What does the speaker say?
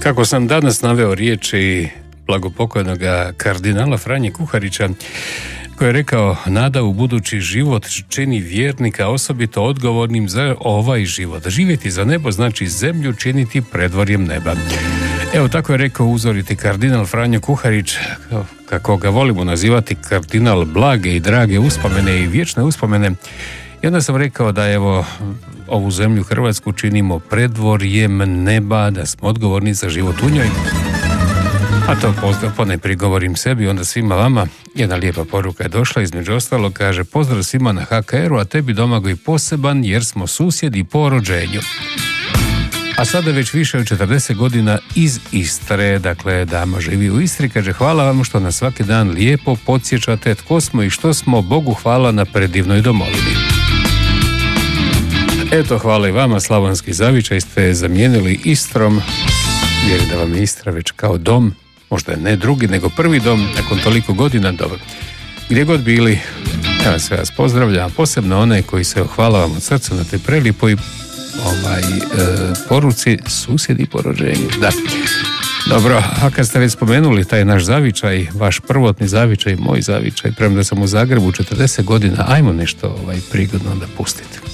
Kako sam danas naveo riječi blagopokojnog kardinala Franje Kuharića, koji je rekao: nada u budući život čini vjernika osobito odgovornim za ovaj život. Živjeti za nebo znači zemlju činiti predvorjem neba. Evo, tako je rekao uzoriti kardinal Franjo Kuharić, kako ga volimo nazivati, kardinal blage i drage uspomene i vječne uspomene. I onda sam rekao da evo ovu zemlju Hrvatsku činimo predvorjem neba, da smo odgovorni za život u njoj. A to ponajprije govorim sebi, onda svima vama. Jedna lijepa poruka je došla, između ostalog kaže: pozdrav svima na HKR-u, a tebi Domagoj poseban jer smo susjedi po rođenju. A sada već više od 40 godina iz Istre, dakle dama živi u Istri, kaže: hvala vam što nas svaki dan lijepo podsjećate tko smo i što smo, Bogu hvala na predivnoj domovini. Eto, hvala i vama, Slavonski zavičaj ste zamijenili Istrom, jer da vam je Istra već kao dom, možda ne drugi nego prvi dom nakon toliko godina. Dobro, gdje god bili, ja sve vas pozdravljam, posebno one koji se, hvala vam od srca na te prelijepoj poruci susjedi po rođenju. Da. Dobro, a kad ste već spomenuli taj naš zavičaj, vaš prvotni zavičaj, moj zavičaj, premda sam u Zagrebu 40 godina, ajmo nešto prigodno da pustite.